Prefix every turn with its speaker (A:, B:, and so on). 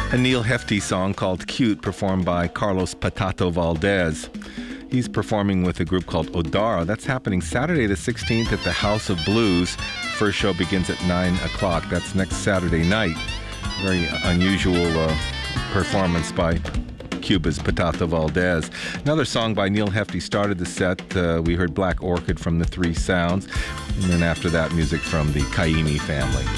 A: A Neil Hefti song called Cute, performed by Carlos Patato Valdez. He's performing with a group called Odara. That's happening Saturday the 16th at the House of Blues. First show begins at 9 o'clock. That's next Saturday night. Very unusual performance by Cuba's Patato Valdez. Another song by Neil Hefti started the set. We heard Black Orchid from the Three Sounds. And then after that, music from the Kaimi family.